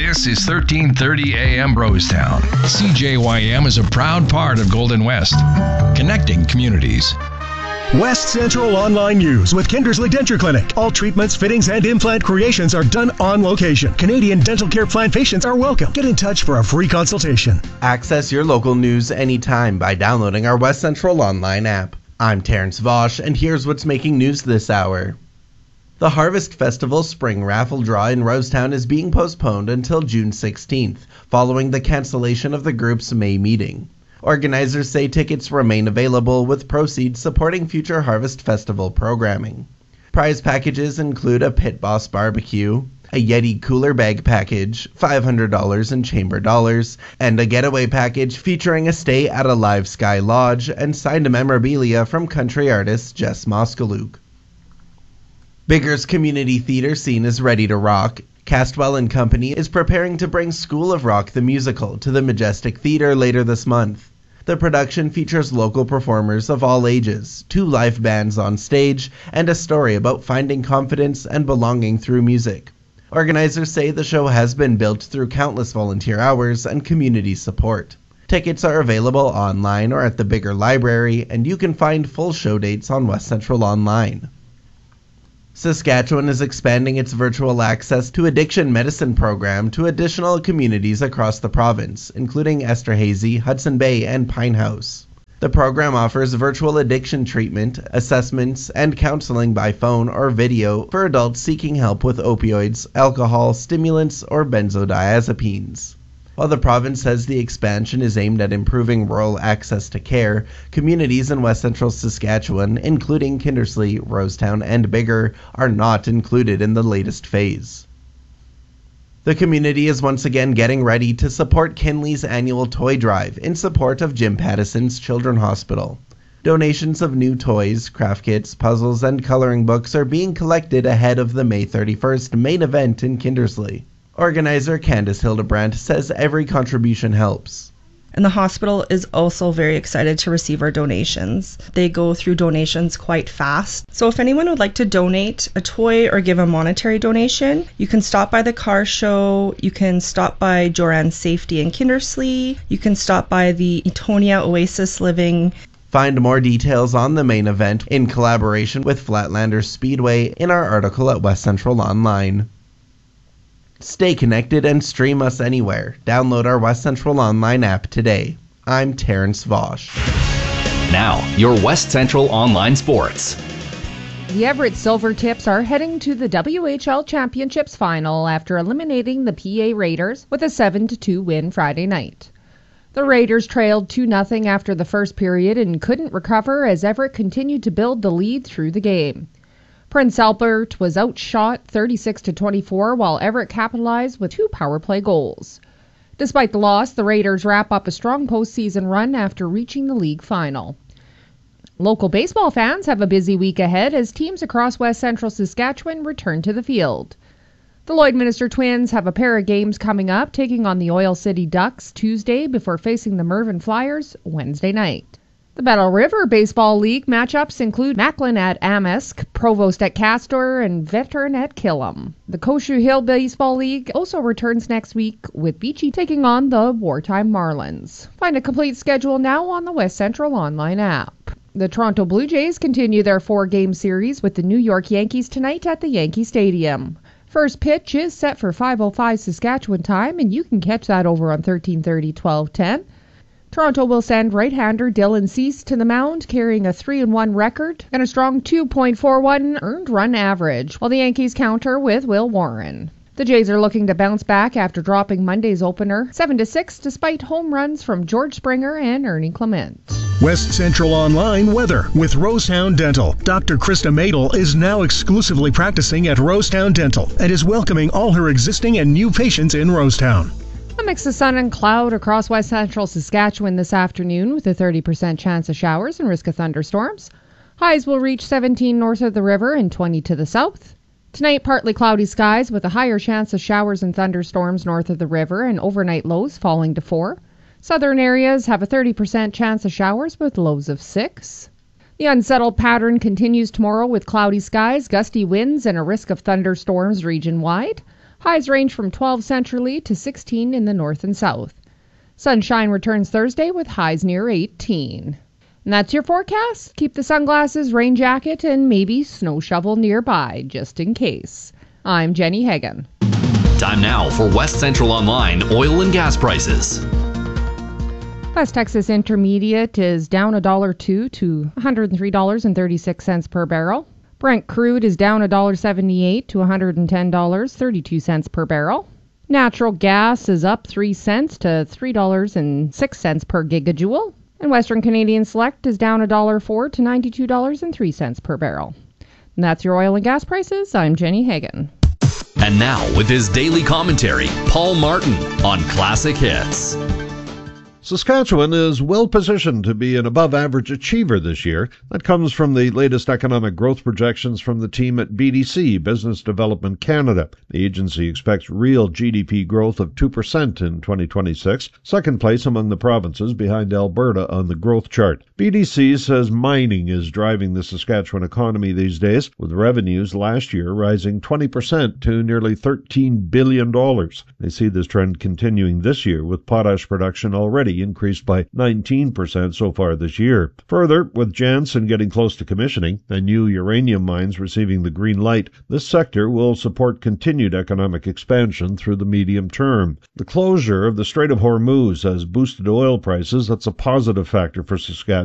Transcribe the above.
This is 1330 AM Rosetown. CJYM is a proud part of Golden West, connecting communities. West Central Online News with Kindersley Denture Clinic. All treatments, fittings, and implant creations are done on location. Canadian dental care plan patients are welcome. Get in touch for a free consultation. Access your local news anytime by downloading our West Central Online app. I'm Terrence Vosch, and here's what's making news this hour. The Harvest Festival Spring Raffle Draw in Rosetown is being postponed until June 16th, following the cancellation of the group's May meeting. Organizers say tickets remain available, with proceeds supporting future Harvest Festival programming. Prize packages include a Pit Boss barbecue, a Yeti cooler bag package, $500 in chamber dollars, and a getaway package featuring a stay at a Live Sky Lodge and signed memorabilia from country artist Jess Moskaluk. Bigger's community theater scene is ready to rock. Castwell and Company is preparing to bring School of Rock the musical to the Majestic Theater later this month. The production features local performers of all ages, 2 live bands on stage, and a story about finding confidence and belonging through music. Organizers say the show has been built through countless volunteer hours and community support. Tickets are available online or at the Bigger Library, and you can find full show dates on West Central Online. Saskatchewan is expanding its virtual access to addiction medicine program to additional communities across the province, including Esterhazy, Hudson Bay, and Pinehouse. The program offers virtual addiction treatment, assessments, and counseling by phone or video for adults seeking help with opioids, alcohol, stimulants, or benzodiazepines. While the province says the expansion is aimed at improving rural access to care, communities in West Central Saskatchewan, including Kindersley, Rosetown, and Bigger, are not included in the latest phase. The community is once again getting ready to support Kinley's annual toy drive in support of Jim Pattison's Children's Hospital. Donations of new toys, craft kits, puzzles, and coloring books are being collected ahead of the May 31st main event in Kindersley. Organizer Candice Hildebrandt says every contribution helps. And the hospital is also very excited to receive our donations. They go through donations quite fast. So if anyone would like to donate a toy or give a monetary donation, you can stop by the car show, you can stop by Joran's Safety in Kindersley, you can stop by the Etonia Oasis Living. Find more details on the main event in collaboration with Flatlanders Speedway in our article at West Central Online. Stay connected and stream us anywhere. Download our West Central Online app today. I'm Terrence Vosch. Now, your West Central Online Sports. The Everett Silvertips are heading to the WHL Championships final after eliminating the PA Raiders with a 7-2 win Friday night. The Raiders trailed 2-0 after the first period and couldn't recover as Everett continued to build the lead through the game. Prince Albert was outshot 36-24 while Everett capitalized with 2 power play goals. Despite the loss, the Raiders wrap up a strong postseason run after reaching the league final. Local baseball fans have a busy week ahead as teams across West Central Saskatchewan return to the field. The Lloydminster Twins have a pair of games coming up, taking on the Oil City Ducks Tuesday before facing the Mervyn Flyers Wednesday night. The Battle River Baseball League matchups include Macklin at Amisk, Provost at Castor, and Veteran at Killam. The Koshu Hill Baseball League also returns next week, with Beachy taking on the Wartime Marlins. Find a complete schedule now on the West Central Online app. The Toronto Blue Jays continue their 4-game series with the New York Yankees tonight at the Yankee Stadium. First pitch is set for 5:05 Saskatchewan time, and you can catch that over on 1330 1210. Toronto will send right-hander Dylan Cease to the mound, carrying a 3-1 record and a strong 2.41 earned run average, while the Yankees counter with Will Warren. The Jays are looking to bounce back after dropping Monday's opener 7-6 despite home runs from George Springer and Ernie Clement. West Central Online weather with Rosetown Dental. Dr. Krista Madel is now exclusively practicing at Rosetown Dental and is welcoming all her existing and new patients in Rosetown. A mix of sun and cloud across West Central Saskatchewan this afternoon with a 30% chance of showers and risk of thunderstorms. Highs will reach 17 north of the river and 20 to the south. Tonight, partly cloudy skies with a higher chance of showers and thunderstorms north of the river and overnight lows falling to 4. Southern areas have a 30% chance of showers with lows of 6. The unsettled pattern continues tomorrow with cloudy skies, gusty winds, and a risk of thunderstorms region-wide. Highs range from 12 centrally to 16 in the north and south. Sunshine returns Thursday with highs near 18. And that's your forecast. Keep the sunglasses, rain jacket, and maybe snow shovel nearby, just in case. I'm Jenny Hagan. Time now for West Central Online oil and gas prices. West Texas Intermediate is down $1.02 to $103.36 per barrel. Brent crude is down $1.78 to $110.32 per barrel. Natural gas is up 3 cents to $3.06 per gigajoule. And Western Canadian Select is down $1.04 to $92.03 per barrel. And that's your oil and gas prices. I'm Jenny Hagan. And now, with his daily commentary, Paul Martin on Classic Hits. Saskatchewan is well positioned to be an above-average achiever this year. That comes from the latest economic growth projections from the team at BDC, Business Development Canada. The agency expects real GDP growth of 2% in 2026, second place among the provinces behind Alberta on the growth chart. BDC says mining is driving the Saskatchewan economy these days, with revenues last year rising 20% to nearly $13 billion. They see this trend continuing this year, with potash production already increased by 19% so far this year. Further, with Jansen getting close to commissioning and new uranium mines receiving the green light, this sector will support continued economic expansion through the medium term. The closure of the Strait of Hormuz has boosted oil prices. That's a positive factor for Saskatchewan.